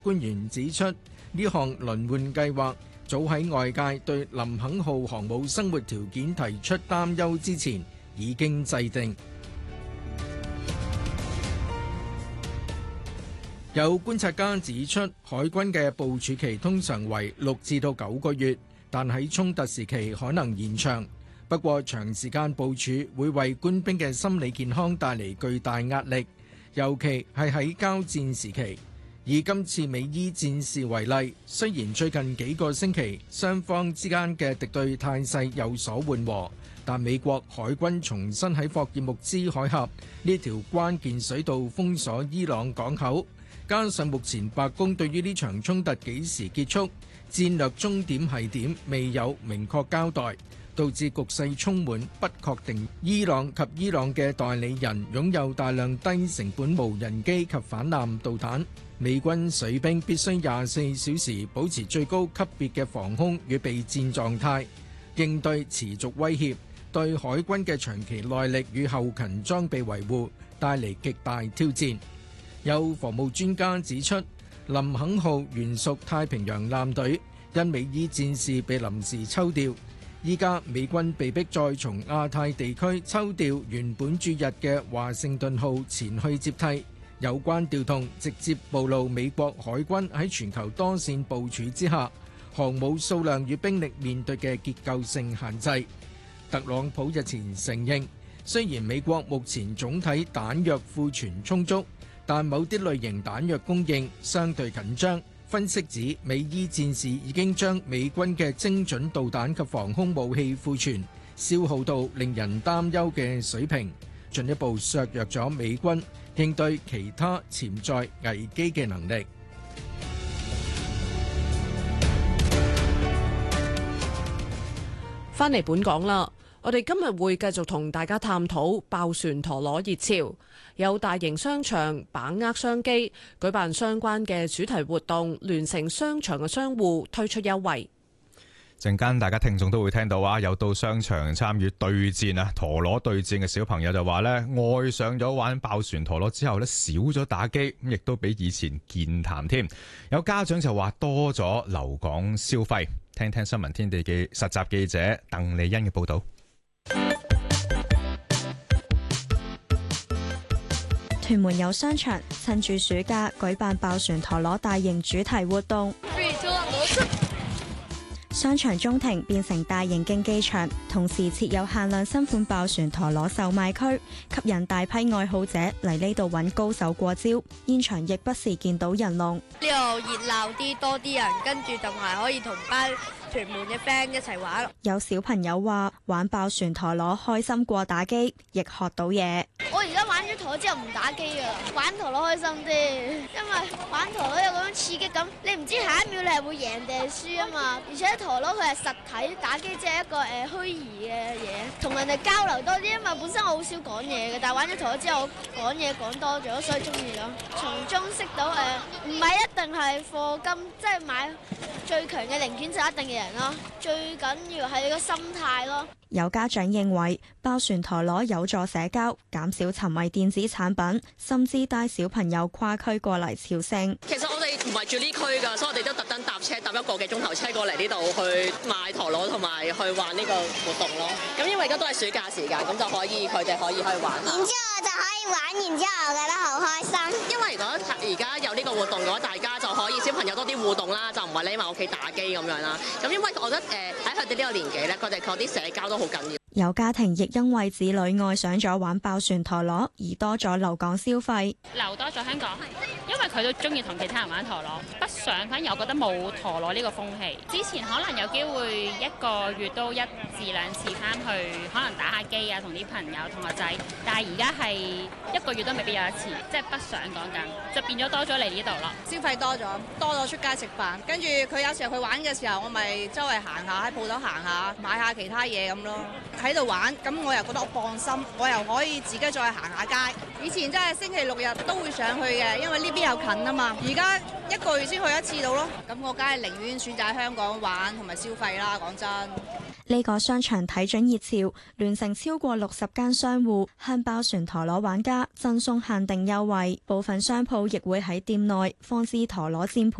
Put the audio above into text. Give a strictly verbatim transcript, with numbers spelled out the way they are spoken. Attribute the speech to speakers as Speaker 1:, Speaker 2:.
Speaker 1: 官員指出，呢項輪換計劃早喺外界對林肯號航母生活條件提出擔憂之前已經制定。有觀察家指出，海軍嘅部署期通常為六至到九個月，但喺衝突時期可能延長。不過長時間部署會為官兵嘅心理健康帶嚟巨大壓力，尤其係喺交戰時期。以今次美伊戰事為例，雖然最近幾個星期雙方之間嘅敵對態勢有所緩和，但美國海軍重新喺霍爾木茲海峽呢條關鍵水道封鎖伊朗港口，加上目前白宮對於呢場衝突幾時結束、戰略終點係點未有明確交代，導致局勢充滿不確定。伊朗及伊朗嘅代理人擁有大量低成本無人機及反艦導彈，美軍水兵必須廿四小時保持最高級別嘅防空與備戰狀態，應對持續威脅，對海軍嘅長期耐力與後勤裝備維護帶嚟極大挑戰。有防務專家指出，林肯號原屬太平洋艦隊，因美伊戰事被臨時抽調，依家美軍被迫再從亞太地區抽調原本駐日嘅華盛頓號前去接替。有關調動直接暴露美國海軍喺全球多線部署之下，航母數量與兵力面對嘅結構性限制。特朗普日前承認，雖然美國目前總體彈藥庫存充足，但某啲類型彈藥供應相對緊張。分析指，美伊戰事已經將美軍嘅精準導彈及防空武器庫存消耗到令人擔憂嘅水平，進一步削弱咗美軍應對其他潛在危機嘅能力。
Speaker 2: 返嚟本港啦，我哋今日會繼續同大家探討爆旋陀螺熱潮，有大型商場把握商機，舉辦相關嘅主題活動，聯成商場嘅商戶推出優惠。
Speaker 3: 陣間大家聽眾都會聽到啊，有到商場參與對戰啊陀螺對戰嘅小朋友就話呢，愛上咗玩爆旋陀螺之後呢，少咗打機，咁亦都比以前健談添。有家長就話多咗留港消費。聽聽新聞天地嘅實習記者鄧麗欣嘅報道。
Speaker 4: 屯門有商場趁住暑假舉辦爆旋陀螺大型主題活動。商場中庭變成大型競技場，同時設有限量新款爆旋陀螺售賣區，吸引大批愛好者嚟呢度揾高手過招。現場亦不時見到人龍。呢
Speaker 5: 度熱鬧啲，多啲人，跟住同埋可以同班屯門嘅 friend 一齊玩。
Speaker 4: 有小朋友話玩爆旋陀螺開心過打機，亦學到嘢。
Speaker 5: 我而家玩咗陀螺之後唔打機噶啦，玩陀螺開心啲，因為玩陀螺有嗰種刺激感，你唔知下一秒你係會贏定係輸啊嘛。而且陀螺佢係實體，打機即係一個誒虛擬嘅嘢，同人哋交流多啲。因為本身我好少講嘢嘅，但係玩咗陀螺之後講嘢講多咗，所以中意咯。從中識到誒，唔係一定係課金，即係買最強嘅零件就一定嘅人咯。最緊要係你個心態咯。
Speaker 4: 有家長認為爆旋陀螺有助社交，減少沉迷電子產品，甚至帶小朋友跨區過嚟朝聖。
Speaker 6: 其實我哋唔係住呢區㗎，所以我哋都特登搭車搭一個幾鐘頭車過嚟呢度去買陀螺同埋去玩呢個活動咯。咁因為而家都係暑假時間，咁就可以佢哋可以去玩下。
Speaker 7: 然之後我就可以玩，然之後我覺得好開心。
Speaker 6: 因為如果而家有呢個活動嘅話，大家就可以小朋友多啲互動啦，就唔係匿埋屋企打機咁樣啦。咁因為我覺得誒喺佢哋呢個年紀咧，佢哋嗰啲社交都好緊要。
Speaker 4: 有家庭亦因為子女愛上咗玩爆旋陀螺而多咗留港消費，
Speaker 8: 留多咗香港，因為佢都中意同其他人玩陀螺。北上反而我覺得冇陀螺呢個風氣。之前可能有機會一個月都一至兩次翻去，可能打下機啊，同啲朋友同學仔。但係而家係一個月都未必有一次，即係北上講緊，就變咗多咗嚟呢度咯。
Speaker 9: 消費多咗，多咗出街食飯，跟住佢有時候佢玩嘅時候，我咪周圍行下，喺鋪頭行下，買下其他嘢咁咯。喺度玩，咁我又覺得我放心，我又可以自己再行下街。以前真係星期六日都會上去嘅，因為呢邊又近啊嘛。而家一個月先去一次到咯，咁我梗係寧願選擇喺香港玩同埋消費啦。講真。
Speaker 4: 呢個商場睇準熱潮，聯成超過六十間商戶向爆旋陀螺玩家贈送限定優惠，部分商鋪亦會喺店內放置陀螺戰盤。